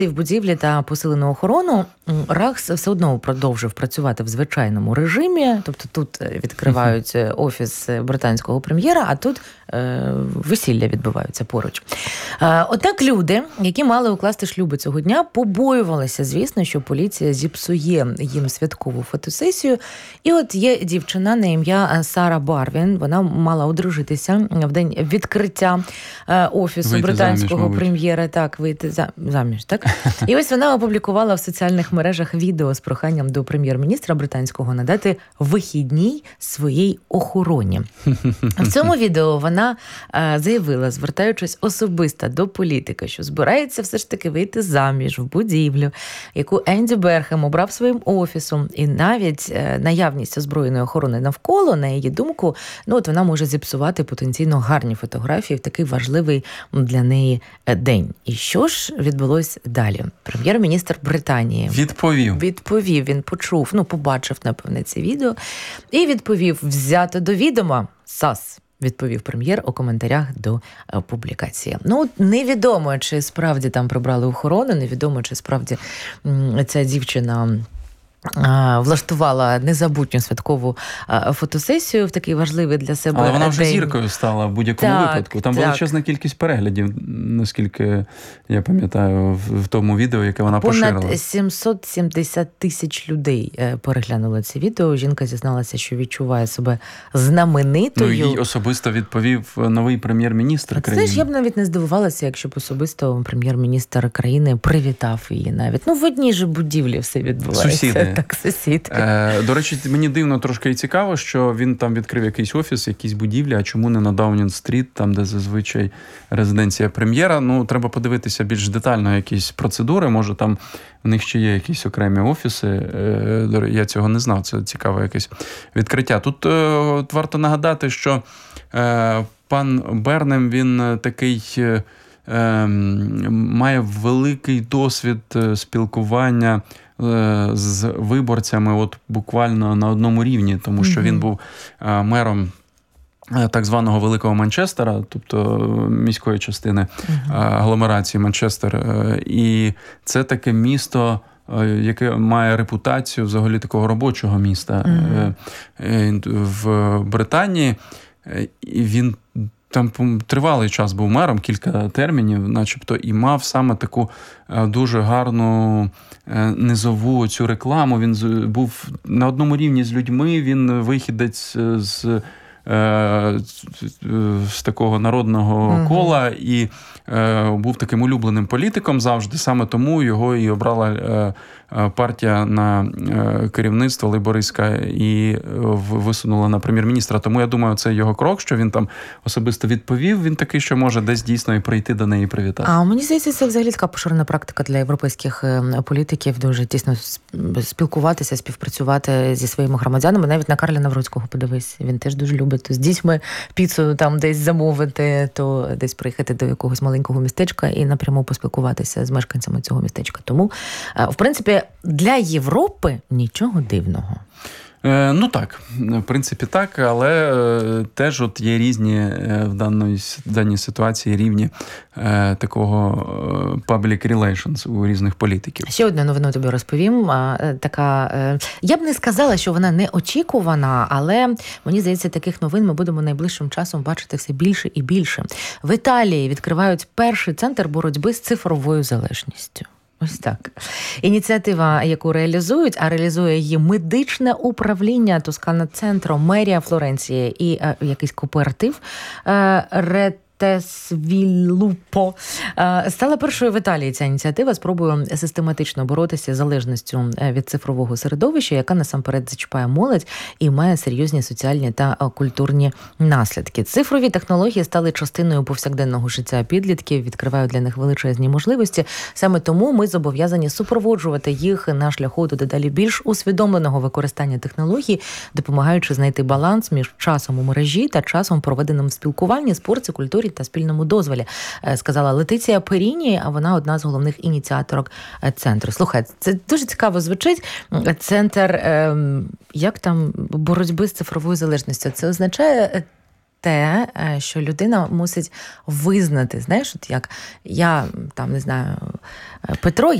в будівлі та посилену охорону, РАГС все одно продовжив працювати в звичайному режимі. Тобто тут відкривають офіс британського прем'єра, а тут весілля відбуваються поруч. Однак люди, які мали укласти шлюби цього дня, побоювалися, звісно, що поліція зіпсує їм святкову фотосесію. І от є дівчина на ім'я Сара Барвін. Вона мала одружитися в день відкриття офісу британського прем'єра. Так, вийти заміж, так? І ось вона опублікувала в соціальних мережах відео з проханням до прем'єр-міністра британського надати вихідні своїй охороні. В цьому відео вона заявила, звертаючись особисто до політика, що збирається все ж таки вийти заміж в будівлю, яку Енді Берхем обрав своїм офісом. І навіть наявність озброєної охорони навколо, на її думку, от вона може зіпсувати потенційно гарні фотографії в такий важливий для неї день. І що ж відбулось далі? Прем'єр-міністр Британії відповів, він почув, побачив, напевне, це відео, і відповів: взято до відома, САС. Відповів прем'єр у коментарях до публікації. Невідомо, чи справді там прибрали охорону, невідомо, чи справді ця дівчина влаштувала незабутню святкову фотосесію в такий важливий для себе день. Але вона вже зіркою стала в будь-якому випадку. Там величезна кількість переглядів, наскільки я пам'ятаю, в тому відео, яке вона поширила. Понад 770 тисяч людей переглянули це відео. Жінка зізналася, що відчуває себе знаменитою. Їй особисто відповів новий прем'єр-міністр країни. Це ж я б навіть не здивувалася, якщо б особисто прем'єр-міністр країни привітав її навіть. В одній же будівлі все відбувається. Сусіди. Так, сусід. До речі, мені дивно трошки і цікаво, що він там відкрив якийсь офіс, якісь будівлі, а чому не на Даунінг-стріт, там, де зазвичай резиденція прем'єра. Треба подивитися більш детально якісь процедури, може там в них ще є якісь окремі офіси. Я цього не знав, це цікаве якесь відкриття. Тут варто нагадати, що пан Бернем, він такий має великий досвід спілкування з виборцями буквально на одному рівні, тому що він був мером так званого Великого Манчестера, тобто міської частини агломерації Манчестер. І це таке місто, яке має репутацію взагалі такого робочого міста в Британії. І він там тривалий час був мером, кілька термінів, начебто, і мав саме таку дуже гарну низову цю рекламу. Він був на одному рівні з людьми, він вихідець з такого народного кола і був таким улюбленим політиком завжди. Саме тому його і обрала партія на керівництво лейбористська і висунула на прем'єр-міністра. Тому я думаю, це його крок, що він там особисто відповів. Він такий, що може десь дійсно і прийти до неї і привітати. А мені здається, це взагалі така поширена практика для європейських політиків, дуже тісно спілкуватися, співпрацювати зі своїми громадянами. Навіть на Карля Навроцького подивись. Він теж дуже любить з дітьми піцу там десь замовити, то десь приїхати до якогось маленького містечка і напряму поспілкуватися з мешканцями цього містечка. Тому, в принципі, для Європи нічого дивного. Так, в принципі так, але теж є різні в даній ситуації рівні такого public relations у різних політиків. Ще одну новину тобі розповім. Така, я б не сказала, що вона неочікувана, але мені здається, таких новин ми будемо найближчим часом бачити все більше і більше. В Італії відкривають перший центр боротьби з цифровою залежністю. Ось так. Ініціатива, яку реалізують, а реалізує її медичне управління Тоскана-центру, мерія Флоренції і якийсь кооператив Свілупо. Стала першою в Італії ця ініціатива спробою систематично боротися з залежністю від цифрового середовища, яка насамперед зачіпає молодь і має серйозні соціальні та культурні наслідки. Цифрові технології стали частиною повсякденного життя підлітків, відкривають для них величезні можливості. Саме тому ми зобов'язані супроводжувати їх на шляху до дедалі більш усвідомленого використання технологій, допомагаючи знайти баланс між часом у мережі та часом, проведеним в спілкуванні, спорті, культурі та спільному дозволі, сказала Летиція Періні, а вона одна з головних ініціаторок центру. Слухай, це дуже цікаво звучить. Центр, як там, боротьби з цифровою залежністю. Це означає те, що людина мусить визнати, знаєш, от як я, там, не знаю, Петро,